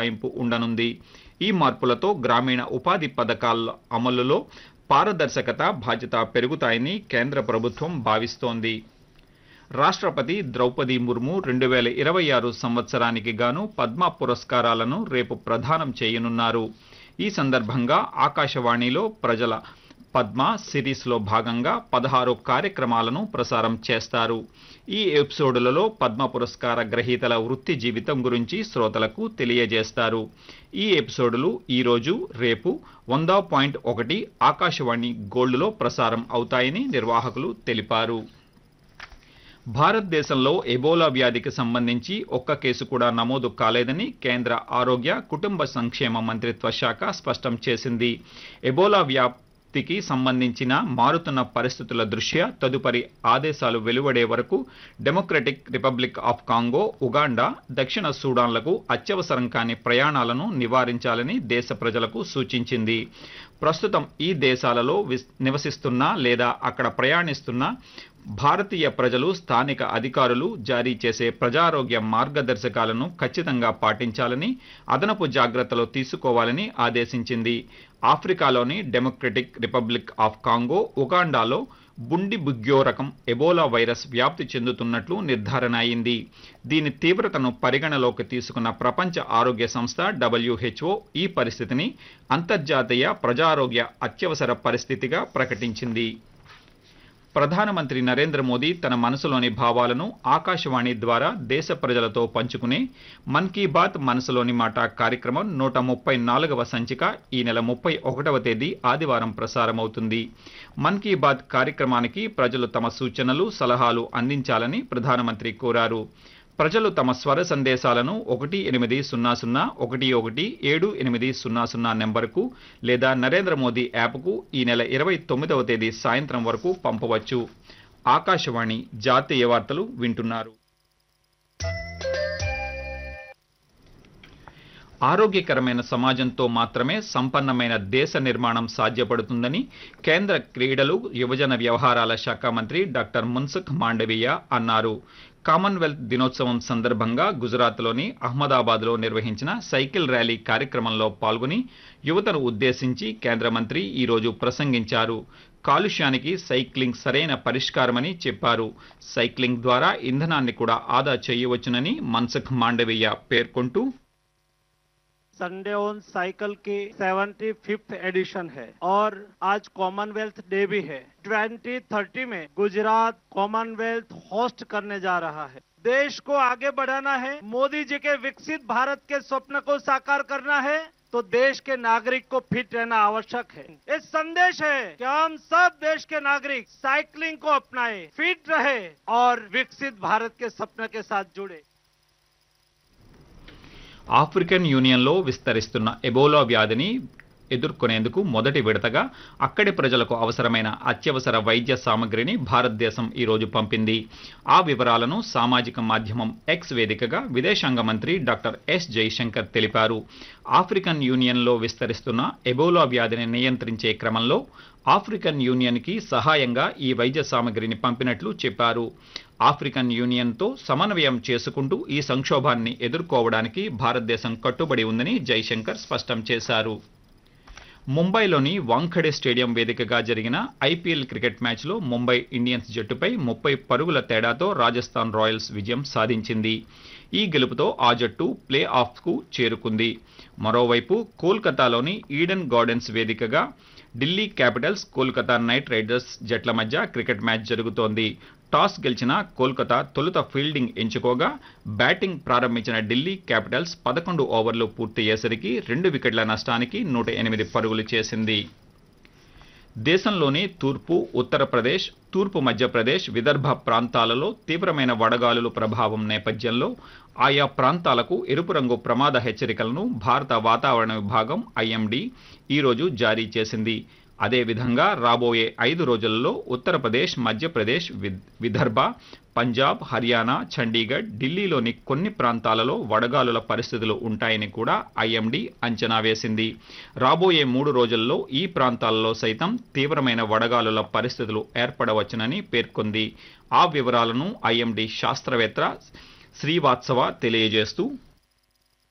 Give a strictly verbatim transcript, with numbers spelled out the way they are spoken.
కేటాయింపు ఉండనుంది. ఈ మార్పులతో గ్రామీణ ఉపాధి పథకాల అమలులో పారదర్శకత, బాధ్యత పెరుగుతాయని కేంద్ర ప్రభుత్వం భావిస్తోంది. రాష్ట్రపతి ద్రౌపది ముర్ము రెండు వేల ఇరవై ఆరు సంవత్సరానికి గాను పద్మ పురస్కారాలను రేపు ప్రదానం చేయనున్నారు. ఈ సందర్భంగా ఆకాశవాణిలో ప్రజల పద్మ సిరీస్లో భాగంగా పదహారు కార్యక్రమాలను ప్రసారం చేస్తారు. ఈ ఎపిసోడులలో పద్మ పురస్కార గ్రహీతల వృత్తి జీవితం గురించి శ్రోతలకు తెలియజేస్తారు. ఈ ఎపిసోడులు ఈరోజు, రేపు వంద పాయింట్ ఒకటి ఆకాశవాణి గోల్డ్లో ప్రసారం అవుతాయని నిర్వాహకులు తెలిపారు. భారతదేశంలో ఎబోలా వ్యాధికి సంబంధించి ఒక్క కేసు కూడా నమోదు కాలేదని కేంద్ర ఆరోగ్య, కుటుంబ సంక్షేమ మంత్రిత్వ శాఖ స్పష్టం చేసింది. ఎబోలా వ్యాప్తికి సంబంధించిన మారుతున్న పరిస్థితుల దృష్ట్యా తదుపరి ఆదేశాలు వెలువడే వరకు democratic republic of Congo, Uganda, దక్షిణ సూడాన్లకు అత్యవసరం కాని ప్రయాణాలను నివారించాలని దేశ ప్రజలకు సూచించింది. ప్రస్తుతం ఈ దేశాలలో నివసిస్తున్న లేదా అక్కడ ప్రయాణిస్తున్న భారతీయ ప్రజలు స్థానిక అధికారులు జారీ చేసే ప్రజారోగ్య మార్గదర్శకాలను ఖచ్చితంగా పాటించాలని, అదనపు జాగ్రత్తలు తీసుకోవాలని ఆదేశించింది. ఆఫ్రికాలోని democratic republic of Congo, ఉగాండాలో Bundi బుగ్యో రకం ఎబోలా వైరస్ వ్యాప్తి చెందుతున్నట్లు నిర్ధారణ అయింది. దీని తీవ్రతను పరిగణలోకి తీసుకున్న ప్రపంచ ఆరోగ్య సంస్థ డబ్ల్యూహెచ్ఓ ఈ పరిస్థితిని అంతర్జాతీయ ప్రజారోగ్య అత్యవసర పరిస్థితిగా ప్రకటించింది. ప్రధానమంత్రి నరేంద్ర మోదీ తన మనసులోని భావాలను ఆకాశవాణి ద్వారా దేశ ప్రజలతో పంచుకునే మన్ కీ బాత్ మనసులోని మాట కార్యక్రమం నూట ముప్పై నాలుగవ సంచిక ఈ నెల ముప్పై ఒకటవ తేదీ ఆదివారం ప్రసారమవుతుంది. మన్ కీ బాత్ కార్యక్రమానికి ప్రజలు తమ సూచనలు, సలహాలు అందించాలని ప్రధానమంత్రి కోరారు. ప్రజలు తమ స్వర సందేశాలను ఒకటి ఎనిమిది సున్నా సున్నా ఒకటి ఒకటి ఏడు ఎనిమిది సున్నా సున్నా నెంబర్కు లేదా నరేంద్ర మోదీ యాప్కు ఈ నెల ఇరవై తొమ్మిదవ తేదీ సాయంత్రం వరకు పంపవచ్చు. ఆకాశవాణి జాతీయ వార్తలు వింటున్నారు. ఆరోగ్యకరమైన సమాజంతో మాత్రమే సంపన్నమైన దేశ నిర్మాణం సాధ్యపడుతుందని కేంద్ర క్రీడలు, యువజన వ్యవహారాల శాఖ మంత్రి డాక్టర్ మన్సుఖ్ మాండవీయ అన్నారు. కామన్వెల్త్ దినోత్సవం సందర్భంగా గుజరాత్లోని అహ్మదాబాద్లో నిర్వహించిన సైకిల్ ర్యాలీ కార్యక్రమంలో పాల్గొని యువతను ఉద్దేశించి కేంద్ర మంత్రి ఈరోజు ప్రసంగించారు. కాలుష్యానికి సైక్లింగ్ సరైన పరిష్కారమని చెప్పారు. సైక్లింగ్ ద్వారా ఇంధనాన్ని కూడా ఆదా చేయవచ్చునని మన్సుఖ్ మాండవీయ పేర్కొంటూ, संडे ऑन साइकिल की पचहत्तरवीं एडिशन है और आज कॉमनवेल्थ डे भी है। दो हज़ार तीस में गुजरात कॉमनवेल्थ होस्ट करने जा रहा है। देश को आगे बढ़ाना है, मोदी जी के विकसित भारत के स्वप्न को साकार करना है, तो देश के नागरिक को फिट रहना आवश्यक है। ये संदेश है कि हम सब देश के नागरिक साइकिलिंग को अपनाएं, फिट रहे और विकसित भारत के सपने के साथ जुड़े। ఆఫ్రికన్ యూనియన్లో విస్తరిస్తున్న ఎబోలా వ్యాధిని ఎదుర్కొనేందుకు మొదటి విడతగా అక్కడి ప్రజలకు అవసరమైన అత్యవసర వైద్య సామగ్రిని భారతదేశం ఈరోజు పంపింది. ఆ వివరాలను సామాజిక మాధ్యమం ఎక్స్ వేదికగా విదేశాంగ మంత్రి డాక్టర్ ఎస్ జైశంకర్ తెలిపారు. ఆఫ్రికన్ యూనియన్లో విస్తరిస్తున్న ఎబోలా వ్యాధిని నియంత్రించే క్రమంలో ఆఫ్రికన్ యూనియన్కి సహాయంగా ఈ వైద్య సామగ్రిని పంపినట్లు చెప్పారు. ఆఫ్రికన్ యూనియన్తో సమన్వయం చేసుకుంటూ ఈ సంక్షోభాన్ని ఎదుర్కోవడానికి భారతదేశం కట్టుబడి ఉందని జైశంకర్ స్పష్టం చేశారు. ముంబైలోని వాంఖడే స్టేడియం వేదికగా జరిగిన ఐపీఎల్ క్రికెట్ మ్యాచ్లో ముంబై ఇండియన్స్ జట్టుపై ముప్పై పరుగుల తేడాతో రాజస్థాన్ రాయల్స్ విజయం సాధించింది. ఈ గెలుపుతో ఆ జట్టు ప్లే ఆఫ్కు చేరుకుంది. మరోవైపు కోల్కతాలోని ఈడెన్ గార్డెన్స్ వేదికగా Delhi Capitals, Kolkata night riders జట్ల మధ్య క్రికెట్ మ్యాచ్ జరుగుతోంది. టాస్ గెలిచిన కోల్కతా తొలుత ఫీల్డింగ్ ఎంచుకోగా బ్యాటింగ్ ప్రారంభించిన ఢిల్లీ క్యాపిటల్స్ పదకొండు ఓవర్లు పూర్తయ్యేసరికి రెండు వికెట్ల నష్టానికి నూట ఎనిమిది పరుగులు చేసింది. దేశంలోని తూర్పు, ఉత్తరప్రదేశ్, తూర్పు మధ్యప్రదేశ్, విదర్భ ప్రాంతాలలో తీవ్రమైన వడగాలుల ప్రభావం నేపథ్యంలో ఆయా ప్రాంతాలకు ఎరుపు రంగు ప్రమాద హెచ్చరికలను భారత వాతావరణ విభాగం ఐఎండీ ఈరోజు జారీ చేసింది. అదేవిధంగా రాబోయే ఐదు రోజులలో ఉత్తరప్రదేశ్, మధ్యప్రదేశ్, విదర్భ, పంజాబ్, హర్యానా, చండీగఢ్, ఢిల్లీలోని కొన్ని ప్రాంతాలలో వడగాలుల పరిస్థితులు ఉంటాయని కూడా ఐఎండీ అంచనా వేసింది. రాబోయే మూడు రోజుల్లో ఈ ప్రాంతాలలో సైతం తీవ్రమైన వడగాలుల పరిస్థితులు ఏర్పడవచ్చునని పేర్కొంది. ఆ వివరాలను ఐఎండీ శాస్త్రవేత్త శ్రీవాత్సవ తెలియజేస్తూ,